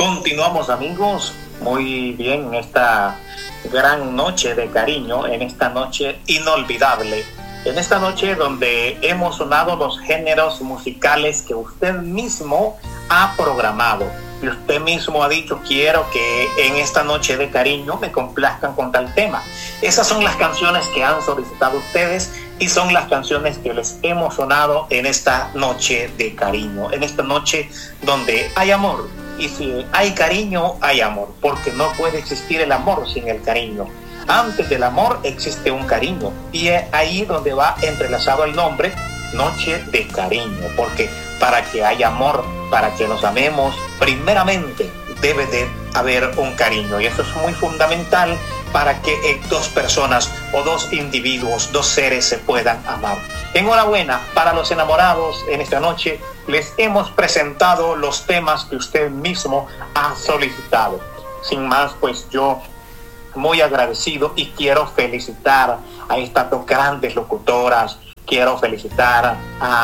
Continuamos, amigos, muy bien en esta gran noche de cariño, en esta noche inolvidable, en esta noche donde hemos sonado los géneros musicales que usted mismo ha programado y usted mismo ha dicho: quiero que en esta noche de cariño me complazcan con tal tema. Esas son las canciones que han solicitado ustedes y son las canciones que les hemos sonado en esta noche de cariño, en esta noche donde hay amor. Y si hay cariño, hay amor, porque no puede existir el amor sin el cariño. Antes del amor existe un cariño, y es ahí donde va entrelazado el nombre Noche de Cariño, porque para que haya amor, para que nos amemos, primeramente debe de haber un cariño, y eso es muy fundamental para que dos personas o dos individuos, dos seres se puedan amar. Enhorabuena para los enamorados. En esta noche les hemos presentado los temas que usted mismo ha solicitado. Sin más, pues yo muy agradecido y quiero felicitar a estas dos grandes locutoras. Quiero felicitar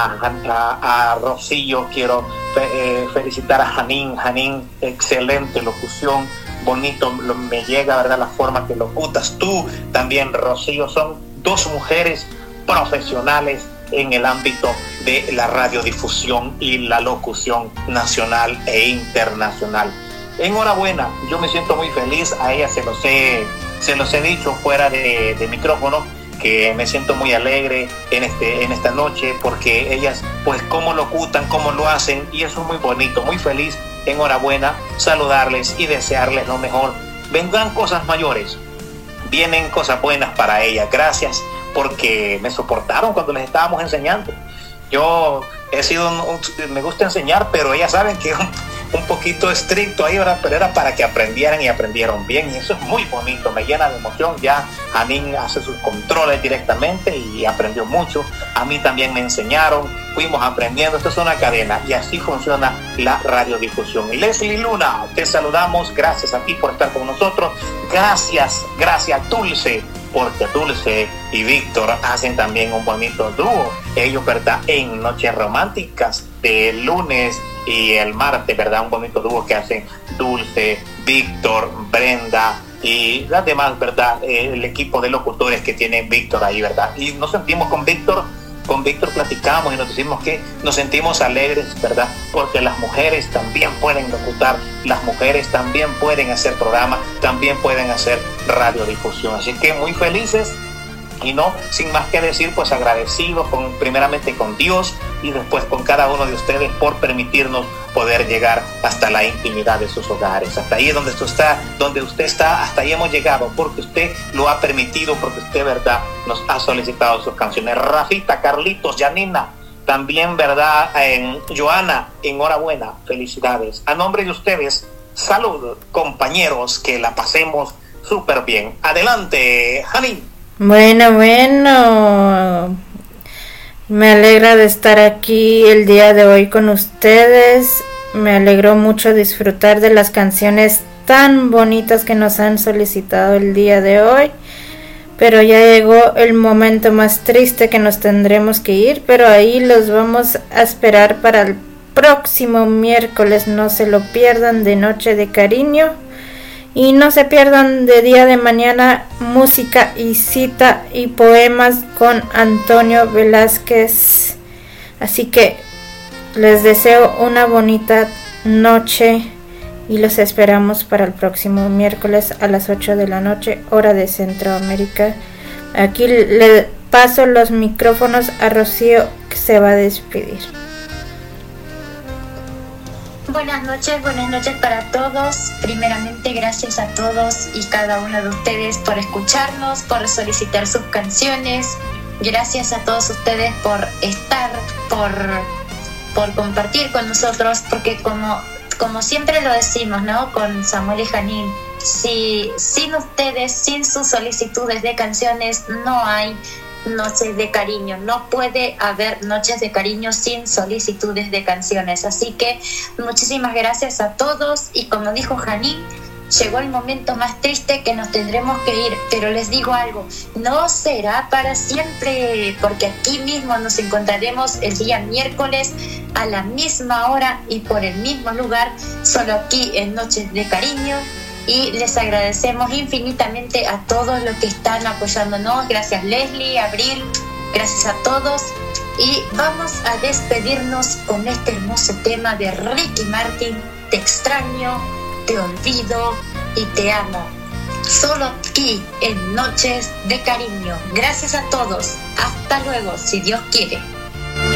a Rocío, quiero felicitar a Janine, excelente locución, bonito, me llega, ¿verdad?, la forma que locutas. Tú también, Rocío, son dos mujeres profesionales en el ámbito de la radiodifusión y la locución nacional e internacional. Enhorabuena, yo me siento muy feliz, a ellas se los he dicho fuera de micrófono, que me siento muy alegre en esta noche, porque ellas, pues, cómo locutan, cómo lo hacen, y eso es muy bonito, muy feliz. Enhorabuena, saludarles y desearles lo mejor. Vendrán cosas mayores, vienen cosas buenas para ellas. Gracias porque me soportaron cuando les estábamos enseñando. Yo he sido me gusta enseñar, pero ellas saben que un poquito estricto ahí, ¿verdad? Pero era para que aprendieran y aprendieron bien, y eso es muy bonito, me llena de emoción. Ya Janine hace sus controles directamente y aprendió mucho. A mí también me enseñaron, fuimos aprendiendo. Esto es una cadena y así funciona la radiodifusión. Y Leslie Luna, te saludamos, gracias a ti por estar con nosotros. Gracias Dulce, porque Dulce y Víctor hacen también un bonito dúo. Ellos, ¿verdad?, en Noches Románticas de lunes y el martes, ¿verdad?, un bonito dúo que hacen Dulce, Víctor, Brenda y las demás, ¿verdad?, el equipo de locutores que tiene Víctor ahí, ¿verdad? Y nos sentimos con Víctor platicamos y nos decimos que nos sentimos alegres, ¿verdad? Porque las mujeres también pueden locutar, las mujeres también pueden hacer programas, también pueden hacer radiodifusión. Así que muy felices y no, sin más que decir, pues agradecidos primeramente con Dios y después con cada uno de ustedes por permitirnos poder llegar hasta la intimidad de sus hogares. Hasta ahí donde usted está, hasta ahí hemos llegado, porque usted lo ha permitido, porque usted, ¿verdad?, nos ha solicitado sus canciones. Rafita, Carlitos, Janina, también, ¿verdad?, Joana, enhorabuena, felicidades. A nombre de ustedes, salud, compañeros, que la pasemos súper bien. Adelante, Janine. Bueno, me alegra de estar aquí el día de hoy con ustedes. Me alegró mucho disfrutar de las canciones tan bonitas que nos han solicitado el día de hoy. Pero ya llegó el momento más triste, que nos tendremos que ir, pero ahí los vamos a esperar para el próximo miércoles. No se lo pierdan, de Noche de Cariño. Y no se pierdan de día de mañana música y cita y poemas con Antonio Velázquez. Así que les deseo una bonita noche y los esperamos para el próximo miércoles a las 8 de la noche, hora de Centroamérica. Aquí le paso los micrófonos a Rocío, que se va a despedir. Buenas noches para todos. Primeramente, gracias a todos y cada uno de ustedes por escucharnos, por solicitar sus canciones. Gracias a todos ustedes por estar, por compartir con nosotros, porque como siempre lo decimos, ¿no?, con Samuel y Janine, sin ustedes, sin sus solicitudes de canciones, no hay Noches de Cariño. No puede haber Noches de Cariño sin solicitudes de canciones. Así que muchísimas gracias a todos, y como dijo Janine, llegó el momento más triste que nos tendremos que ir, pero les digo algo, no será para siempre, porque aquí mismo nos encontraremos el día miércoles a la misma hora y por el mismo lugar, solo aquí en Noches de Cariño. Y les agradecemos infinitamente a todos los que están apoyándonos. Gracias Leslie, Abril, gracias a todos. Y vamos a despedirnos con este hermoso tema de Ricky Martin, Te extraño, te olvido y te amo. Solo aquí en Noches de Cariño. Gracias a todos. Hasta luego, si Dios quiere.